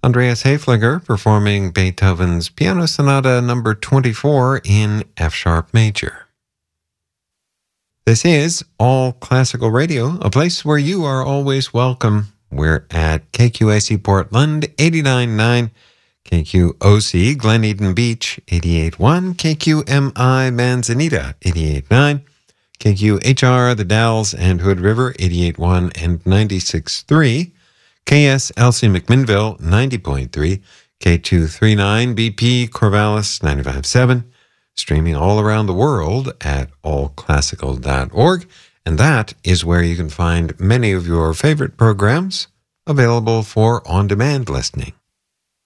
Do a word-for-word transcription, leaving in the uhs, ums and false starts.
Andreas Hayfliger performing Beethoven's Piano Sonata number twenty-four in F-sharp major. This is All Classical Radio, a place where you are always welcome. We're at K Q A C Portland, eighty-nine point nine, K Q O C Glen Eden Beach, eighty-eight point one, K Q M I Manzanita, eighty-eight point nine, K Q H R The Dalles and Hood River, eighty-eight point one and ninety-six point three, K S L C McMinnville, ninety point three, K two thirty-nine B P Corvallis, ninety-five point seven, streaming all around the world at all classical dot org, and that is where you can find many of your favorite programs available for on-demand listening.